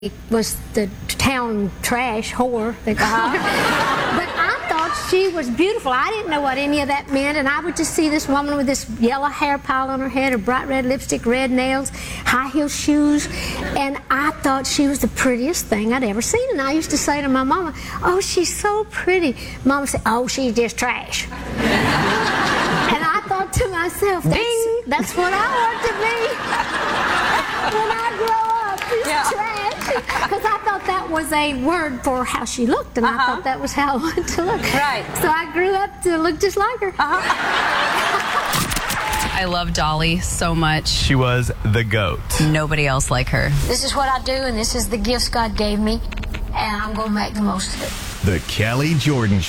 was the town trash whore, they call her. But I thought she was beautiful. I didn't know what any of that meant, and I would just see this woman with this yellow hair pile on her head, her bright red lipstick, red nails, high heel shoes, and I thought she was the prettiest thing I'd ever seen. And I used to say to my mama, "Oh, she's so pretty." Mama said, "Oh, she's just trash." And I thought to myself, that's what I want to be when I grow up, is trash. Because I thought that was a word for how she looked, and I thought that was how I wanted to look. Right. So I grew up to look just like her. I love Dolly so much. She was the GOAT. Nobody else like her. This is what I do, and this is the gifts God gave me, and I'm going to make the most of it. The Kelly Jordan Show.